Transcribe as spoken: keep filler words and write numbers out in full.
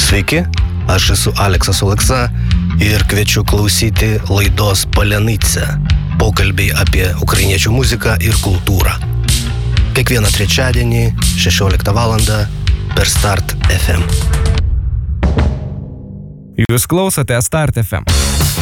Sveiki, aš esu Aleksas Oleksa ir kviečiu klausyti laidos Palenica. Pokalbiai apie ukrainiečių muziką ir kultūrą. Kiekvieną trečiadienį šešioliktą valandą per Start F M. Jūs klausote Start F M.